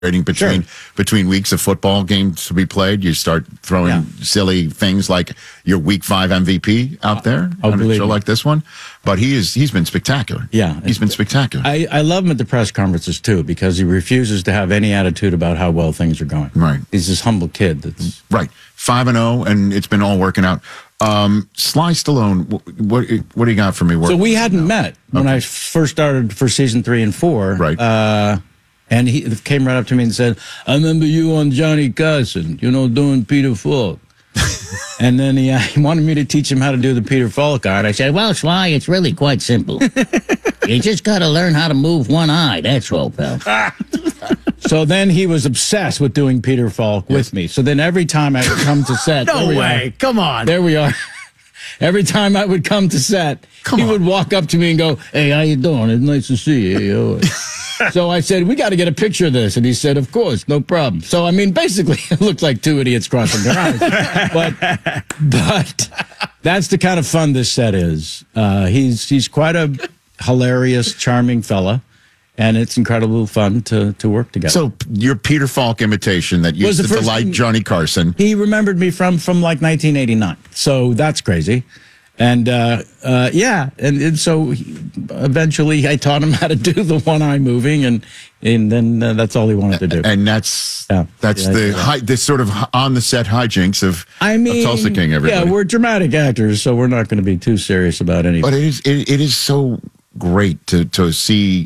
between weeks of football games to be played. You start throwing silly things like your Week 5 MVP out there on a show like this one. But he's been spectacular. Yeah, he's been spectacular. I love him at the press conferences too because he refuses to have any attitude about how well things are going. Right, he's this humble kid. That's right. 5-0, and it's been all working out. Sly Stallone, what do you got for me? So we hadn't met when I first started for season 3 and 4. Right. And he came right up to me and said, I remember you on Johnny Carson, doing Peter Falk. And then he wanted me to teach him how to do the Peter Falk eye. And I said, well, Sly, it's really quite simple. You just got to learn how to move one eye. That's all, pal. So then he was obsessed with doing Peter Falk with me. So then every time I would come to set. No way. Come on. There we are. Every time I would come to set, he would walk up to me and go, hey, how you doing? It's nice to see you. So I said, we got to get a picture of this. And he said, of course, no problem. So, I mean, basically, it looked like two idiots crossing their eyes. But that's the kind of fun this set is. He's quite a hilarious, charming fella. And it's incredible fun to work together. So your Peter Falk imitation that used to delight Johnny Carson. He remembered me from like 1989. So that's crazy. And and so eventually I taught him how to do the one eye moving, and then that's all he wanted to do. And that's this sort of on the set hijinks of Tulsa King. Everybody. Yeah, we're dramatic actors, so we're not going to be too serious about anything. But it is so great to see,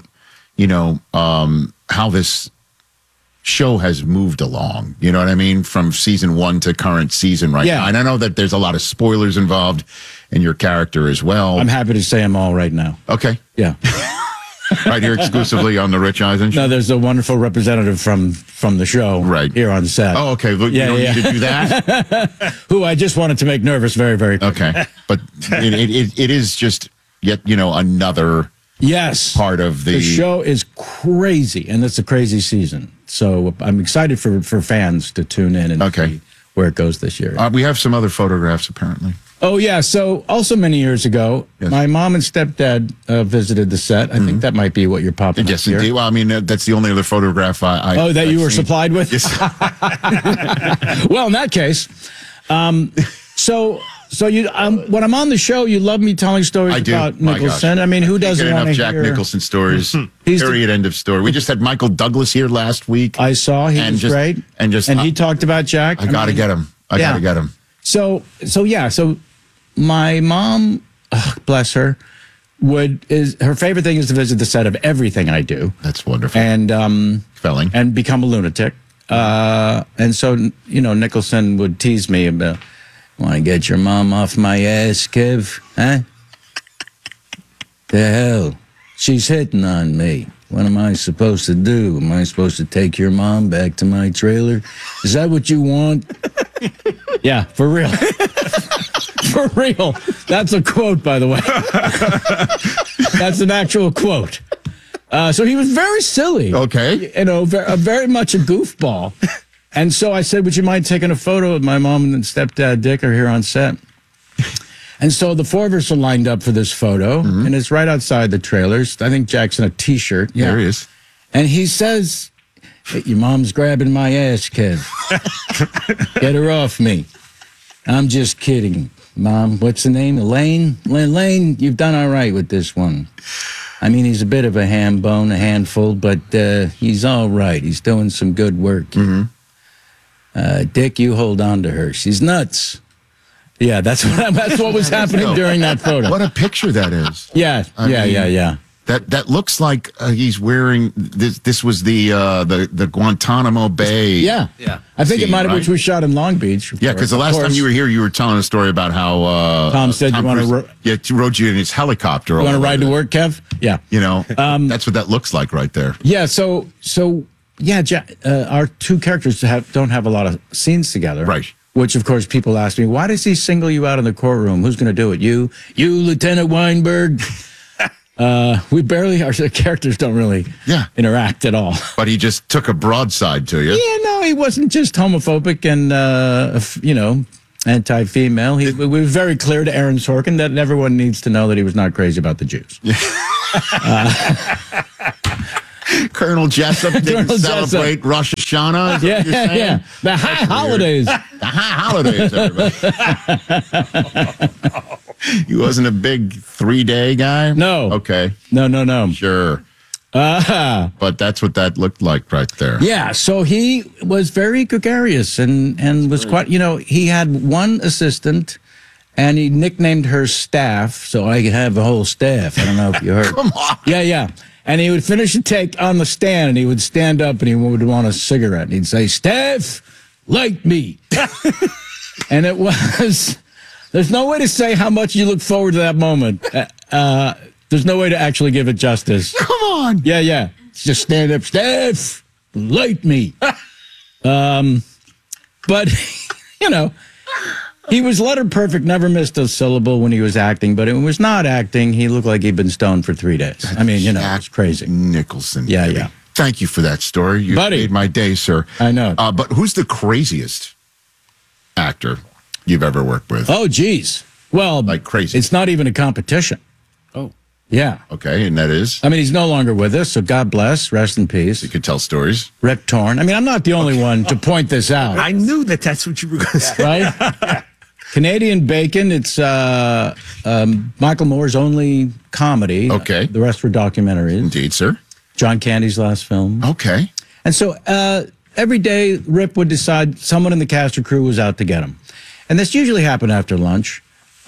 how this show has moved along. You know what I mean? From season 1 to current season now. And I know that there's a lot of spoilers involved in your character as well. I'm happy to say them all right now. Okay. Yeah. Right here exclusively on the Rich Eisen show? No, there's a wonderful representative from the show here on set. Oh, okay. Look, you don't need to do that? Who I just wanted to make nervous very, very quickly. Okay. But it is just yet, another part of the show is crazy, and it's a crazy season. So I'm excited for fans to tune in and see where it goes this year. We have some other photographs, apparently. Oh, yeah. So also many years ago, my mom and stepdad visited the set. I think that might be what you're popping Yes, up here. indeed. Well, I mean, that's the only other photograph that you were supplied with? Yes. Well, in that case, so you when I'm on the show, you love me telling stories about Nicholson. I mean, who doesn't want to hear Jack Nicholson stories? Period. End of story. We just had Michael Douglas here last week. I saw he was great, and he talked about Jack. I got to get him. I got to get him. So my mom, bless her, her favorite thing is to visit the set of everything I do. That's wonderful. And felling and become a lunatic. And so Nicholson would tease me about, want to get your mom off my ass, Kev? Huh? The hell? She's hitting on me. What am I supposed to do? Am I supposed to take your mom back to my trailer? Is that what you want? Yeah, for real. For real. That's a quote, by the way. That's an actual quote. So he was very silly. Okay. Very much a goofball. And so I said, would you mind taking a photo of my mom and stepdad Dick are here on set? And so the four of us are lined up for this photo, and it's right outside the trailers. I think Jack's in a T-shirt. Yeah. There he is. And he says, hey, your mom's grabbing my ass, Kev. Get her off me. I'm just kidding. Mom, what's the name? Elaine? Elaine, you've done all right with this one. I mean, he's a bit of a ham bone, a handful, but he's all right. He's doing some good work. Dick, you hold on to her. She's nuts. Yeah, that's what was happening during that photo. What a picture that is. Yeah. That looks like he's wearing this. This was the Guantanamo Bay. Yeah. I think it might have, which was shot in Long Beach. Yeah, because the last time you were here, you were telling a story about how Tom said you want to rode you in his helicopter. You want to ride to work, Kev? Yeah. That's what that looks like right there. Yeah. So our two characters don't have a lot of scenes together. Right. Which, of course, people ask me, why does he single you out in the courtroom? Who's going to do it? You, Lieutenant Weinberg? Our characters don't really interact at all. But he just took a broadside to you. Yeah, no, he wasn't just homophobic and, anti-female. We were very clear to Aaron Sorkin that everyone needs to know that he was not crazy about the Jews. Colonel Jessup didn't Colonel Jessup. celebrate Rosh Hashanah. Is that what you're saying? Yeah. The high holidays. The holidays, everybody. He wasn't a big 3-day guy? No. Okay. No. Sure. But that's what that looked like right there. Yeah, so he was very gregarious and was quite, he had one assistant and he nicknamed her Staff, so I could have a whole staff. I don't know if you heard. Come on. Yeah. And he would finish a take on the stand and he would stand up and he would want a cigarette. And he'd say, Staff, light me. And it was, there's no way to say how much you look forward to that moment. There's no way to actually give it justice. Come on. Yeah. Just stand up, Staff, light me. But, he was letter perfect, never missed a syllable when he was acting, but it was not acting. He looked like he'd been stoned for 3 days. I mean, it's crazy. Nicholson. Yeah, baby. yeah. Thank you for that story. You Buddy. made my day, sir. I know. But who's the craziest actor you've ever worked with? Oh, geez. Well, Like crazy. It's not even a competition. Oh. Yeah. Okay, and that is? I mean, he's no longer with us, so God bless, rest in peace. You could tell stories. Rip Torn. I mean, I'm not the only one to point this out, I knew that's what you were going to say. right? Canadian Bacon, it's Michael Moore's only comedy. Okay. The rest were documentaries. Indeed, sir. John Candy's last film. Okay. And so every day, Rip would decide someone in the cast or crew was out to get him. And this usually happened after lunch.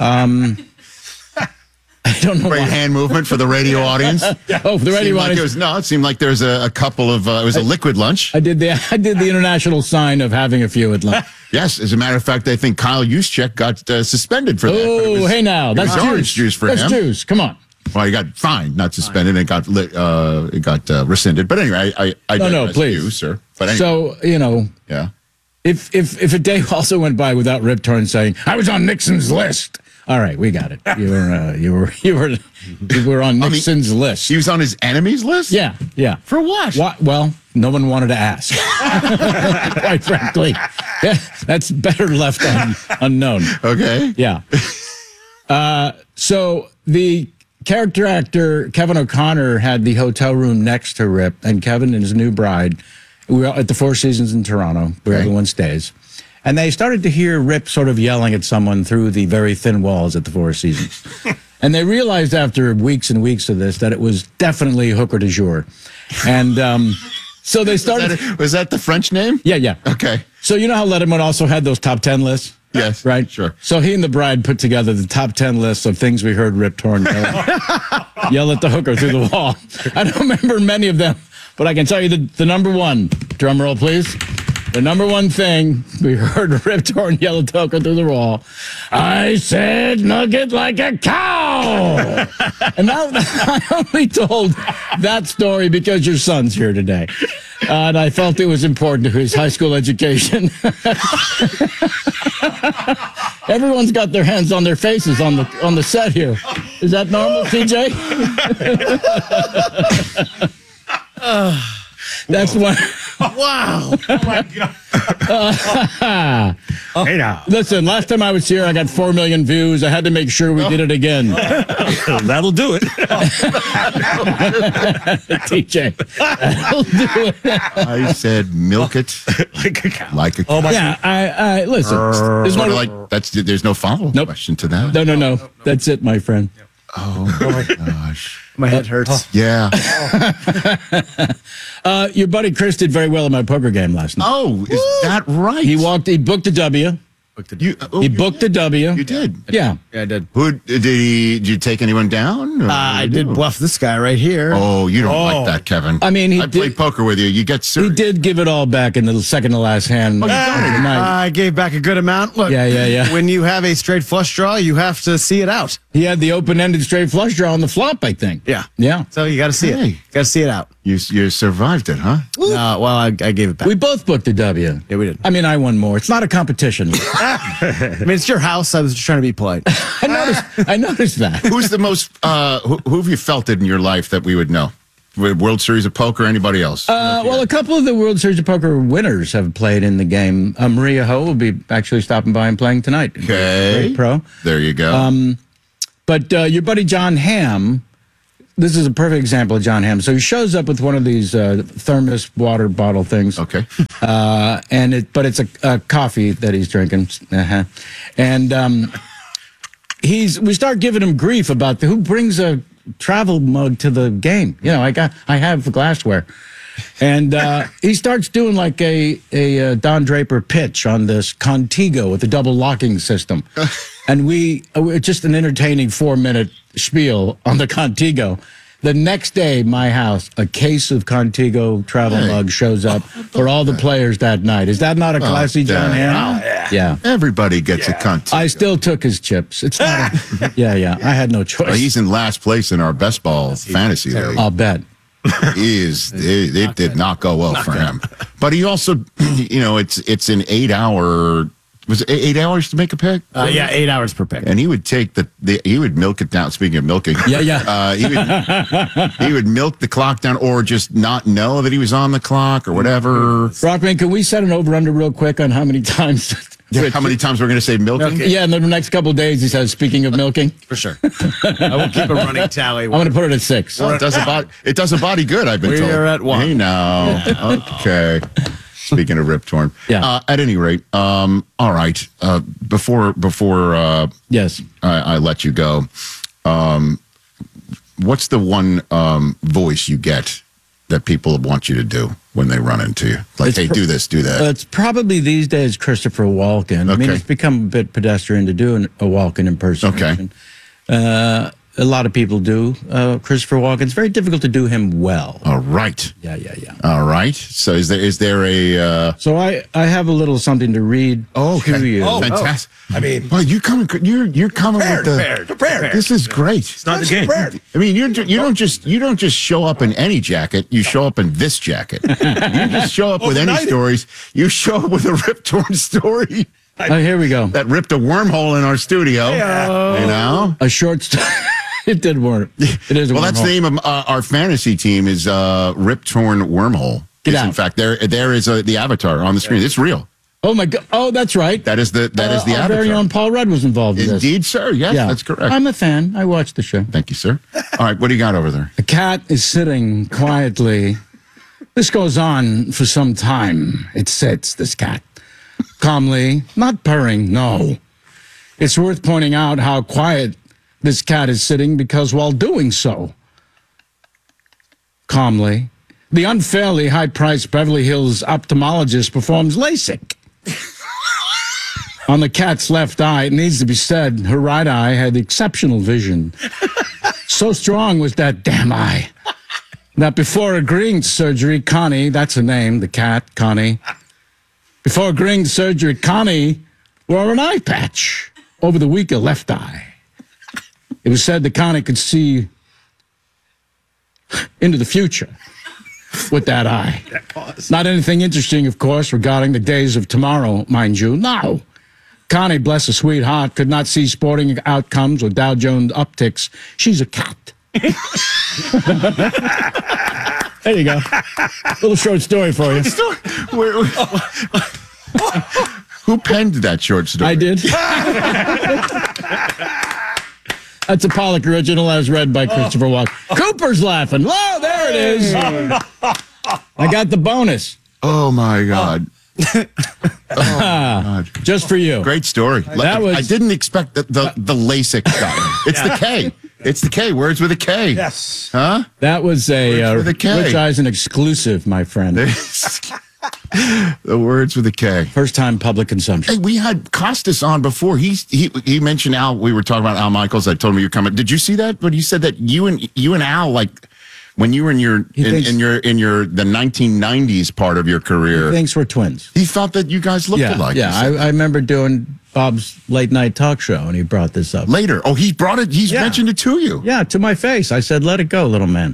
I don't know Great why. hand movement for the radio audience. Oh, for the radio audience. It seemed like there's a couple of, it was a liquid lunch. I did the international sign of having a few at lunch. Yes, as a matter of fact, I think Kyle Juszczyk got suspended for that. but it Oh, was- hey now, it was that's orange juice for that's him. juice. Come on. Well, he got fined, not suspended. And it got rescinded. But anyway, I No, digress, please. you, sir. But anyway, So yeah. if a day also went by without Rip Torn saying I was on Nixon's list. All right, we got it. You were on Nixon's list. He was on his enemies list. Yeah. For what? Well, no one wanted to ask. Quite frankly, that's better left unknown. Okay. Yeah. So the character actor Kevin O'Connor had the hotel room next to Rip, and Kevin and his new bride. We were at the Four Seasons in Toronto, where Okay. everyone stays. And they started to hear Rip sort of yelling at someone through the very thin walls at the Four Seasons. And they realized after weeks and weeks of this that it was definitely hooker du jour. And so they started. Was that the French name? Yeah. Okay. So you know how Letterman also had those top 10 lists? Yes. Right? Sure. So he and the bride put together the top 10 lists of things we heard Rip Torn yell at the hooker through the wall. I don't remember many of them, but I can tell you the number one. Drum roll, please. The number one thing we heard Rip Torn yell at the hooker through the wall. I said nugget like a cow. And now I only told that story because your son's here today. And I felt it was important to his high school education. Everyone's got their hands on their faces on the set here. Is that normal, TJ? That's one. Wow. Oh, my God. Hey, now. Listen, last time I was here, I got 4 million views. I had to make sure we did it again. That'll do it. TJ, that'll do it. I said milk it Like a cow. like a Oh, my Yeah, I listen. There's sort no, of like there's no follow-up Nope. question to that. no. That's it, my friend. Oh my gosh. My head hurts. Yeah. Your buddy Chris did very well in my poker game last night. Oh, is that right? He booked a W. He booked a W. You did. Yeah. Yeah, I did. Who did you take anyone down? or- I did bluff this guy right here. Oh, you don't like that, Kevin. I mean, he I played did- poker with you. You get He serious. did give it all back in the second to last hand. I gave back a good amount. Look, Yeah. when you have a straight flush draw, you have to see it out. He had the open-ended straight flush draw on the flop, I think. Yeah. Yeah. So you got to see Hey. it. Got to see it out. You survived it, huh? Well, I gave it back. We both booked a W. Yeah, we did. I mean, I won more. It's not a competition. I mean, it's your house. I was just trying to be polite. I noticed that. Who's the most? Who have you felt it in your life that we would know? World Series of Poker, anybody else? Well, a couple of the World Series of Poker winners have played in the game. Maria Ho will be actually stopping by and playing tonight. Okay. Great pro. There you go. But your buddy John Hamm this is a perfect example of John Hamm. So he shows up with one of these thermos water bottle things. Okay. But it's a coffee that he's drinking. Uh-huh. And we start giving him grief about who brings a travel mug to the game. You know, I have glassware. And he starts doing like a Don Draper pitch on this Contigo with a double locking system. And just an entertaining 4-minute spiel on the Contigo. The next day, my house, a case of Contigo travel mug shows up for all the players that night. Is that not a classy John Hamm? Yeah. Everybody gets a cunt. I still took his chips. It's not. Yeah. I had no choice. He's in last place in our best ball fantasy league. I'll bet. It did not go well for him. But he also, it's an 8-hour. Was it 8 hours to make a pick? Yeah, 8 hours per pick. And he would take he would milk it down. Speaking of milking, Yeah. He would milk the clock down, or just not know that he was on the clock, or whatever. Rockman, can we set an over/under real quick on how many times? How many times we're going to say milking? Yeah, in the next couple of days, he says, speaking of milking. For sure. I will keep a running tally. I'm going to put it at 6. Well, it does a body good, I've been told. We're at 1. Hey, now. Okay. Speaking of Rip Torn. Yeah. At any rate, all right. Before Yes. I let you go, what's the one voice you get that people want you to do when they run into you? Like, hey, do this, do that. It's probably these days Christopher Walken. I mean, it's become a bit pedestrian to do a Walken impersonation. Okay. A lot of people do Christopher Walken. It's very difficult to do him well. All right. Yeah. All right. So is there a? So I have a little something to read to you. Oh, fantastic. I mean, well, you're coming with the prepared. This is great. It's not the game. I mean, you don't just show up in any jacket. You show up in this jacket. You just show up with any stories. You show up with a Rip Torn story. Oh, here we go. That ripped a wormhole in our studio. A short story. It did work. It is. Well, that's the name of our fantasy team is Rip Torn Wormhole. Get out. In fact, there is the avatar on the screen. It's real. Oh my God! Oh, that's right. That is the Our avatar. very own Paul Rudd was involved in this. Indeed, sir. Yes, that's correct. I'm a fan. I watched the show. Thank you, sir. All right, what do you got over there? A cat is sitting quietly. This goes on for some time. It sits, this cat, calmly, not purring, no. It's worth pointing out how quiet this cat is sitting because while doing so, calmly, the unfairly high-priced Beverly Hills ophthalmologist performs LASIK. On the cat's left eye, it needs to be said, her right eye had exceptional vision. So strong was that damn eye that before agreeing to surgery, Connie, that's her name, the cat, Connie, before agreeing to surgery, Connie wore an eye patch over the weaker left eye. It was said that Connie could see into the future with that eye. Not anything interesting, of course, regarding the days of tomorrow, mind you. No. Connie, bless her sweet heart, could not see sporting outcomes or Dow Jones upticks. She's a cat. There you go. Little short story for you. Who penned that short story? I did. That's a Pollock original as read by Christopher Walken. Cooper's laughing. Whoa, there it is. I got the bonus. Oh, my God. Oh, my God. Just for you. Great story. I didn't expect the LASIK stuff. It's the K. It's the K. Words with a K. Yes. Huh? That was a Words with a K. Rich Eisen exclusive, my friend. The words with a K. First time public consumption. Hey, we had Costas on before. He mentioned Al. We were talking about Al Michaels. I told him you're coming. Did you see that? But he said that you and Al, like when you were in your the 1990s part of your career, He thinks we're twins. he thought that you guys looked alike. Yeah. I remember doing Bob's late night talk show, and he brought this up. Later, he brought it. He's mentioned it to you. Yeah, to my face. I said, "Let it go, little man."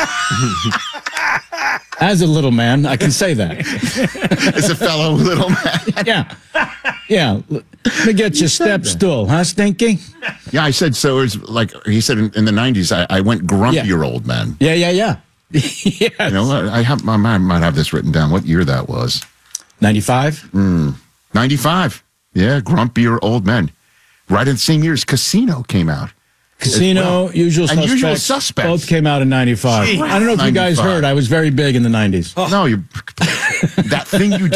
As a little man, I can say that. As a fellow little man. Yeah. Let me get your step stool, huh, Stinky? Yeah, I said so. It was like he said in the 90s. I went grumpier old man. Yeah. Yes. You know, I might have this written down. What year that was? 95? 95. Yeah, grumpier old men. Right in the same year as Casino came out. Casino, well. Usual And Suspects. Usual Suspects. Both came out in 95. Gee. I don't know if you guys 95. heard. I was very big in the 90s. No, you that thing you